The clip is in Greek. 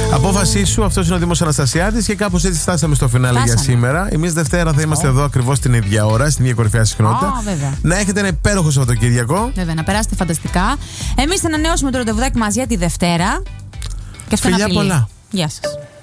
Απόφασή σου, αυτός είναι ο Δήμος Αναστασιάδης και κάπως έτσι φτάσαμε στο φινάλε για σήμερα. Εμείς Δευτέρα θα είμαστε εδώ ακριβώς την ίδια ώρα, στην ίδια κορυφαία συχνότητα. Να έχετε ένα υπέροχο Σαββατοκύριακο. Βέβαια, να περάσετε φανταστικά. Εμείς θα ανανεώσουμε το ραντεβουδάκι μας για τη Δευτέρα. Και αυτό φιλιά πολλά. Γεια σας.